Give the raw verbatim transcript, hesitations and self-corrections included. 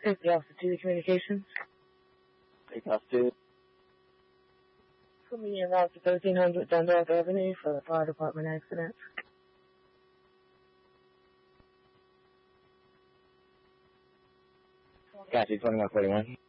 Safety Officer two Communications. Safety Officer two. Put me in route to thirteen hundred Dundalk Avenue for the fire department accident. Gotcha, twenty-one forty-one.